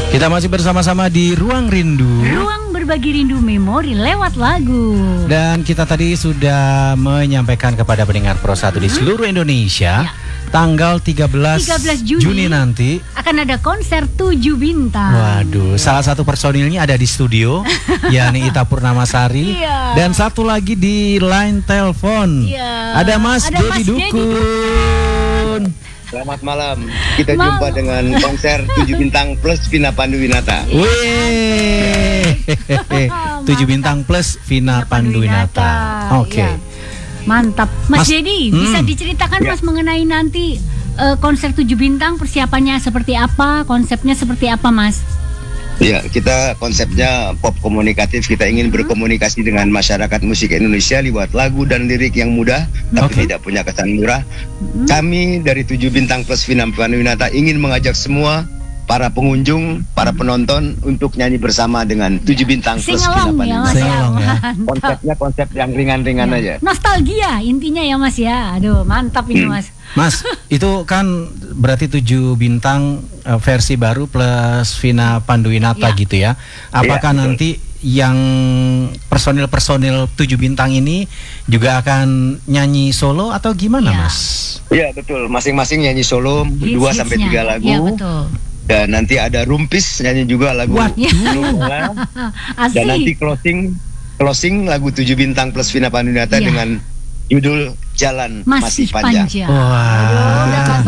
Kita masih bersama-sama di Ruang Rindu. Ruang berbagi rindu memori lewat lagu. Dan kita tadi sudah menyampaikan kepada pendengar Pro 1 di seluruh Indonesia, tanggal 13 Juni nanti akan ada konser 7 bintang. Waduh, salah satu personilnya ada di studio, yakni Ita Purnamasari. Dan satu lagi di line telepon. Ada Mas Dedi Dukun. Selamat malam. Kita jumpa dengan konser 7 bintang plus Vina Panduwinata. Wih, 7 bintang plus Vina Panduwinata. Oke. Ya. Mantap. Mas Dedi, bisa diceritakan Mas mengenai nanti konser 7 bintang, persiapannya seperti apa, konsepnya seperti apa, Mas? Ya, kita konsepnya pop komunikatif. Kita ingin berkomunikasi dengan masyarakat musik Indonesia lewat lagu dan lirik yang mudah, tapi tidak punya kesan murah. Kami dari 7 bintang plus Vina Panduwinata ingin mengajak semua para pengunjung, para penonton untuk nyanyi bersama dengan 7 bintang plus Vina Panduwinata. Konsepnya konsep yang ringan-ringan aja. Nostalgia intinya ya Mas ya. Aduh, mantap ini Mas. Mas, itu kan berarti 7 bintang versi baru plus Vina Panduwinata gitu ya. Apakah nanti yang personil-personil 7 bintang ini juga akan nyanyi solo atau gimana Mas? Iya betul, masing-masing nyanyi solo 2-3 lagu. Iya betul. Dan nanti ada Rumpis nyanyi juga lagu dan nanti closing lagu 7 bintang plus Vina Panduwinata dengan judul Jalan Masih Panjang. Wah,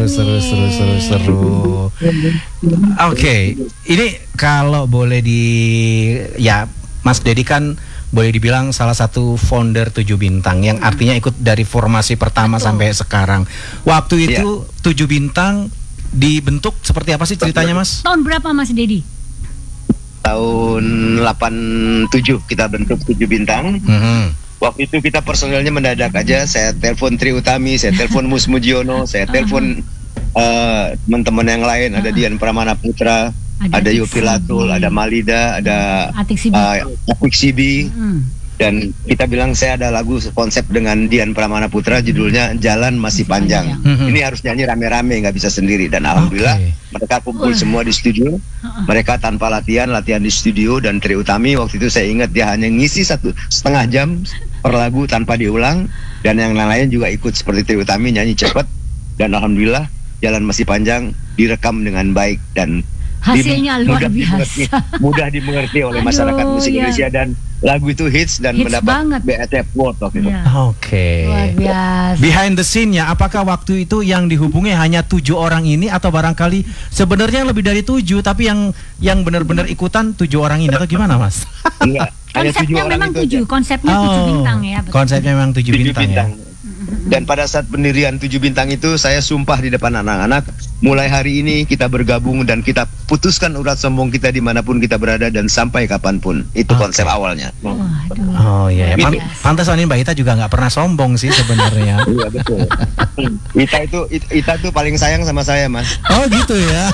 seru. Oke, ini kalau boleh Mas Dedi kan boleh dibilang salah satu founder 7 bintang yang artinya ikut dari formasi pertama sampai sekarang. Waktu itu 7 bintang dibentuk seperti apa sih ceritanya Mas? Tahun berapa Mas Dedi? Tahun 87 kita bentuk 7 bintang. Waktu itu kita personelnya mendadak aja. Saya telepon Tri Utami, saya telepon Mus Mujiono, saya telepon teman-teman yang lain. Ada Dian Pramana Putra, ada Yopi Latul, ada Malida, ada Apik Sibi. Dan kita bilang saya ada lagu konsep dengan Dian Pramana Putra, judulnya Jalan Masih Panjang. Ini harus nyanyi rame-rame, nggak bisa sendiri. Dan alhamdulillah mereka kumpul semua di studio. Mereka tanpa latihan di studio. Dan Tri Utami waktu itu saya ingat dia hanya ngisi 1,5 jam per lagu tanpa diulang. Dan yang lain juga ikut seperti Tri Utami nyanyi cepat. Dan alhamdulillah Jalan Masih Panjang direkam dengan baik dan hasilnya luar biasa. Mudah dimengerti oleh masyarakat musik Indonesia dan lagu itu hits dan mendapat BET Award waktu itu. Oke. Luar biasa. Behind the scene-nya, apakah waktu itu yang dihubungi hanya 7 orang ini atau barangkali sebenarnya lebih dari 7 tapi yang benar-benar ikutan 7 orang ini atau gimana Mas? Enggak. Konsepnya memang 7, konsepnya 7 bintang ya. Betul. Konsepnya memang 7 bintang ya. Dan pada saat pendirian 7 bintang itu saya sumpah di depan anak-anak, mulai hari ini kita bergabung dan kita putuskan urat sombong kita dimanapun kita berada dan sampai kapanpun. Itu konsep awalnya. Oh iya, pantas Mbak Ita juga nggak pernah sombong sih sebenarnya. Iya betul. Ita tuh paling sayang sama saya Mas. Oh gitu ya.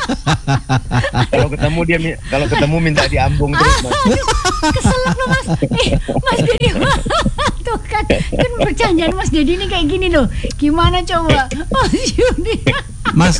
Kalau ketemu minta diambung terus Mas. Keselak loh Mas. Mas Dedi tuh kan bercandaan Mas Dedi ini kayak gini loh. Gimana coba Mas Yudi? Mas,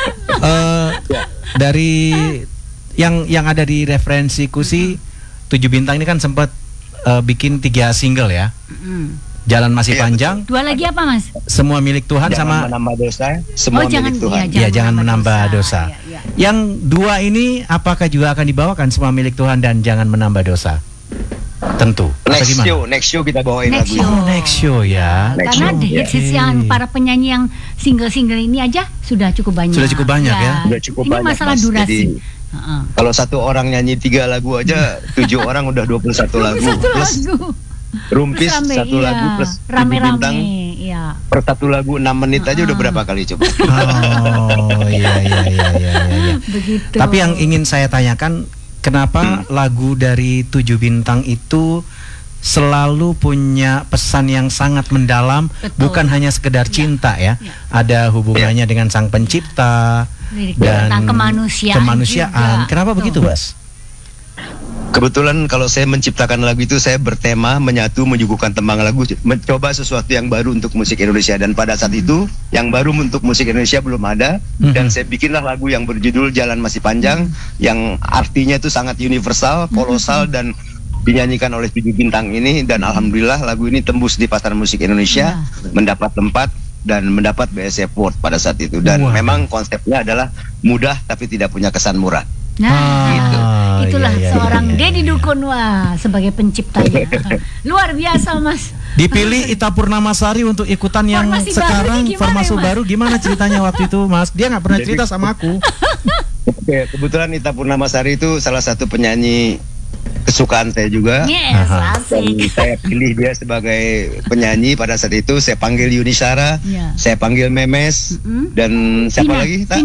dari yang ada di referensiku sih 7 bintang ini kan sempat bikin 3 single ya. Jalan Masih Panjang. 2 lagi apa Mas? Semua Milik Tuhan sama Menambah Dosa. Semua Milik Tuhan. Jangan menambah dosa. Yang 2 ini apakah juga akan dibawakan Semua Milik Tuhan dan Jangan Menambah Dosa? Tentu. Next show kita bawain lagu. Next show ya. Karena hits yang para penyanyi yang single-single ini aja sudah cukup banyak. Sudah cukup banyak ya. Sudah cukup ini banyak. Masalah Mas. durasi. Kalau 1 orang nyanyi 3 lagu aja, 7 orang udah 21 lagu. Plus Rumpis 1 lagu plus rame-rame. Per 1 lagu 6 menit aja udah berapa kali coba? Oh iya. Begitu. Tapi yang ingin saya tanyakan, kenapa lagu dari 7 bintang itu selalu punya pesan yang sangat mendalam, bukan hanya sekedar cinta ya. Ada hubungannya dengan Sang Pencipta dan tentang kemanusiaan. Kenapa begitu, Mas? Kebetulan kalau saya menciptakan lagu itu, saya bertema menyatu menyuguhkan tembang lagu, mencoba sesuatu yang baru untuk musik Indonesia. Dan pada saat itu yang baru untuk musik Indonesia belum ada, dan saya bikinlah lagu yang berjudul Jalan Masih Panjang, yang artinya itu sangat universal, kolosal, dan dinyanyikan oleh 7 bintang ini. Dan alhamdulillah lagu ini tembus di pasar musik Indonesia, mendapat tempat dan mendapat BSC Award pada saat itu. Dan memang konsepnya adalah mudah tapi tidak punya kesan murah. Nah, Gitu. itulah iya, iya, seorang iya, iya. Deddy Dukun, wah, sebagai penciptanya. Luar biasa, Mas. Dipilih Ita Purnamasari untuk ikutan yang Formasi baru sekarang nih gimana formasi ya, Mas? baru. Gimana ceritanya waktu itu, Mas? Dia nggak pernah cerita sama aku. Oke, kebetulan Ita Purnamasari itu salah satu penyanyi kesukaan saya juga. Yes, Aha. Dan asik. saya pilih dia sebagai penyanyi pada saat itu. Saya panggil Yuni Shara, Ya. saya panggil Memes, Mm-mm. dan siapa lagi? Tak?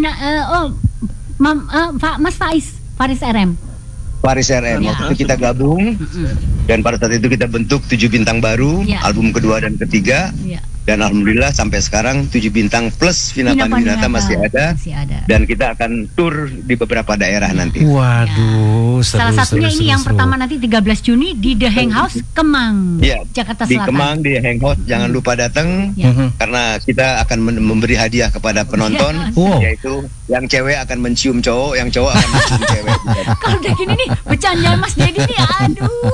Mas Faris RM. Faris RM. Ya. Waktu itu kita gabung, dan pada saat itu kita bentuk 7 bintang baru, Ya. album kedua dan ketiga. Ya. Dan alhamdulillah sampai sekarang 7 bintang plus Vina Vina Panduwinata masih ada. Masih ada. Dan kita akan tur di beberapa daerah nanti. Waduh, seru, Salah satunya seru, ini seru, yang seru. pertama nanti 13 Juni di The Hang House Kemang, Iya, Jakarta di Selatan. Kemang, di Hangout, jangan lupa datang. Ya. Karena kita akan memberi hadiah kepada penonton, Wow. yaitu yang cewek akan mencium cowok, yang cowok akan mencium cewek. Kalau udah gini nih, bercanda Mas Deddy nih, aduh.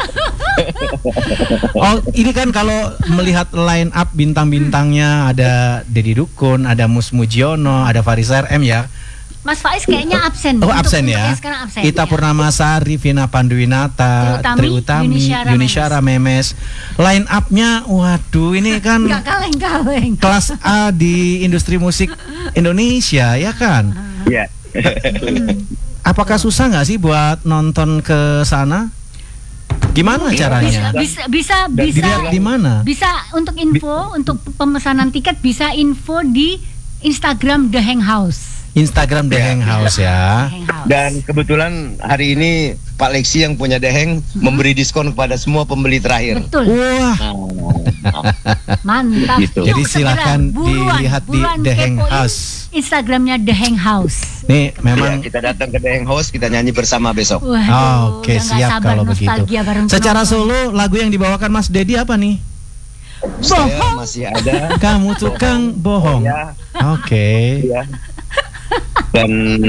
Oh, ini kan kalau melihat line up bintang-bintangnya ada Deddy Dukun, ada Mus Mujiono, ada Faris RM ya. Mas Faiz kayaknya absen. Oh, Untuk- absen untuk ya. yang sekarang absen. Ita ya. Purnamasari, Vina Panduwinata, Tri Utami, Yuni Shara, Memes. Line up-nya waduh, ini kan Nggak kaleng-kaleng. kelas A di industri musik Indonesia ya kan. Iya. Apakah susah nggak sih buat nonton ke sana? Gimana caranya? Bisa Dilihat di mana? Bisa untuk info, untuk pemesanan tiket bisa info di Instagram The Hang House. Instagram The Ya. Hang House ya. Hang House. Dan kebetulan hari ini Pak Lexi yang punya Deheng memberi diskon kepada semua pembeli terakhir. Betul. Wah, Mantap. Gitu. Yuk, jadi segera, silakan buruan, dilihat di buruan The Hang kepoin House. Instagramnya The Hang House. Nih Ya, memang kita datang ke Deheng House, kita nyanyi bersama besok. Waduh, Oke, udah nggak siap sabar kalau begitu. nostalgia bareng Secara penonton. solo lagu yang dibawakan Mas Deddy apa nih? Saya masih ada. Kamu tukang bohong. Ya, Oke. ya. Dan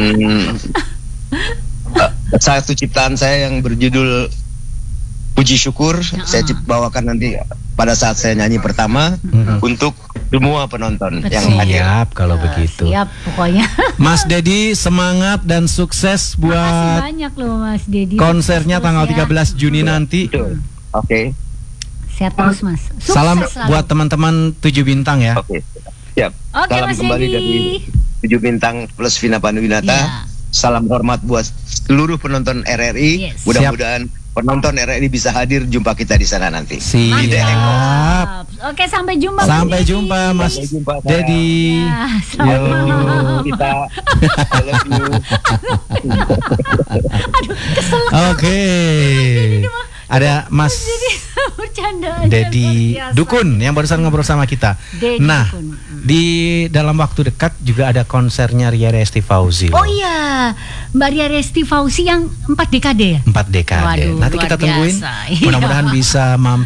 satu ciptaan saya yang berjudul Puji Syukur, saya bawakan nanti pada saat saya nyanyi pertama untuk semua penonton yang hadir. Siap kalau begitu. Siap pokoknya. Mas Deddy semangat dan sukses Makasih buat banyak loh Mas Deddy. konsernya Terus tanggal ya. 13 Juni nanti. Betul. Oke. Sehat terus Mas. Sukses Salam selalu. buat teman-teman 7 bintang ya. Oke. Siap. Oke, Salam Mas kembali Deddy. dari 7 bintang plus Vina Panduwinata. Iya. Salam hormat buat seluruh penonton RRI. Yes. Mudah-mudahan penonton RRI bisa hadir, jumpa kita di sana nanti. Siap. Mantap. Oke, sampai jumpa Mas Sampai Deddy. jumpa Mas Sampai jumpa, sayang. Deddy. Ya, I selamat love you, malam. kita. I love you. Oke. Ada Mas Bercanda aja, Deddy luar biasa. Dukun yang barusan ngobrol sama kita. Deddy Nah, Dukun. di dalam waktu dekat juga ada konsernya Ria Resti Fauzi. Oh iya, Mbak Ria Resti Fauzi yang 4 dekade ya? 4 dekade. Waduh, Nanti luar kita tungguin. biasa. Iya. Mudah-mudahan bisa mampir